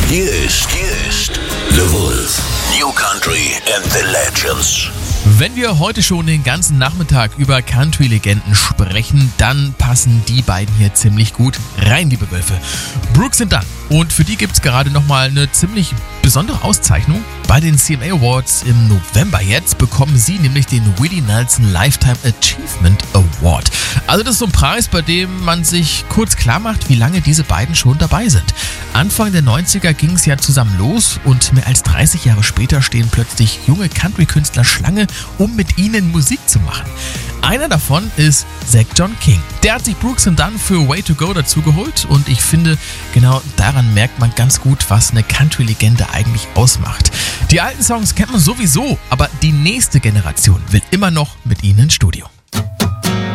Hier ist The Wolf. New Country and the Legends. Wenn wir heute schon den ganzen Nachmittag über Country-Legenden sprechen, dann passen die beiden hier ziemlich gut rein, liebe Wölfe. Brooks and Dunn. Und für die gibt's gerade nochmal eine ziemlich besondere Auszeichnung. Bei den CMA Awards im November jetzt bekommen sie nämlich den Willie Nelson Lifetime Achievement Award. Also das ist so ein Preis, bei dem man sich kurz klar macht, wie lange diese beiden schon dabei sind. Anfang der 90er ging es ja zusammen los und mehr als 30 Jahre später stehen plötzlich junge Country-Künstler Schlange, um mit ihnen Musik zu machen. Einer davon ist Zach John King. Der hat sich Brooks and Dunn für Way to Go dazugeholt und ich finde, genau daran merkt man ganz gut, was eine Country-Legende eigentlich ausmacht. Die alten Songs kennt man sowieso, aber die nächste Generation will immer noch mit ihnen ins Studio.